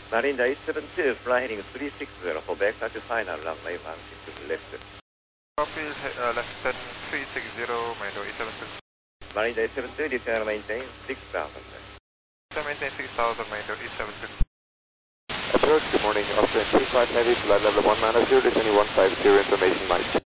Marine 872, fly heading 360 for backside to final, runway 16 to the left. Copy, left turn 360, Mando 872. Marine 872, descend maintain 6,000. Maintain 6,000, Mando 872. Approach, good morning, Austrian 25 Heavy, flight level 190, descending 150, information mic.